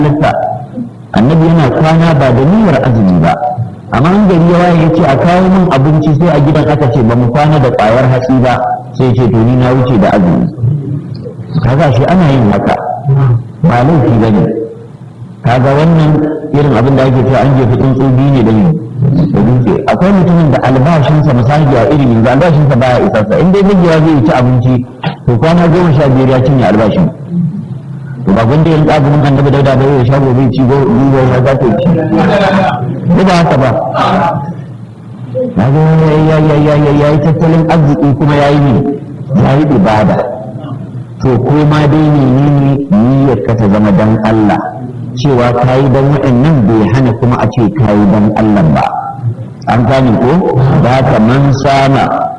halitta annabi yana kwana ba da niyyar azumi ba, amma in gari ya waye yace a kawo min abinci sai a gidan aka ce ba mu kwana da ƙwayar hatsi ba sai ce to ni na wuce da azumi. Kaga shi ana yin haka ba laifi bane. Kaga wannan irin abin da ake cewa an jefi tsuntsu biyu ne da dutse. Akwai mutumin da albashinsa misali a irin yanzu albashinsa baya isarsa in dai mijiya zai ci abinci to kwana 15 ya cinye albashin. To ba gwanda yin ƙagumin annabi dauda bai ya shago bai ci gobe ya za ta ci ko ba haka ba. Ya yi tattalin arziki kuma ya yi ne ya yi ibada. To ko ma dai ne niyyar ka ta zama dan Allah, cewa ka yi dan waɗannan bai hana kuma a ce ka yi dan Allah ba. An gane ko da haka man sama